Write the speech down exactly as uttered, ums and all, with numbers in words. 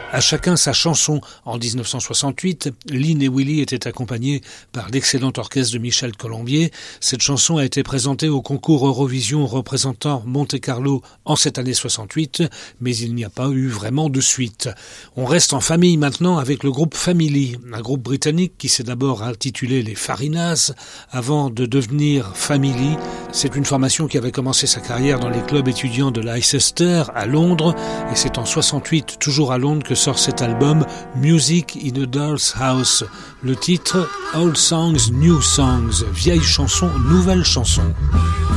À chacun sa chanson. En dix-neuf cent soixante-huit, Lynn et Willie étaient accompagnés par l'excellent orchestre de Michel Colombier. Cette chanson a été présentée au concours Eurovision représentant Monte-Carlo en cette année soixante-huit, mais il n'y a pas eu vraiment de suite. On reste en famille maintenant avec le groupe Family, un groupe britannique qui s'est d'abord intitulé les Farinas avant de devenir Family. C'est une formation qui avait commencé sa carrière dans les clubs étudiants de Leicester à Londres, et c'est en soixante-huit, toujours à Londres, que sort cet album Music in a Doll's House. Le titre Old Songs, New Songs, vieilles chansons, nouvelles chansons.